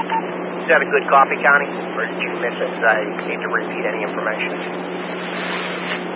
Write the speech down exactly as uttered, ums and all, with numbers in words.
Is that a good copy, Connie? Or did you miss it? I need to repeat any information.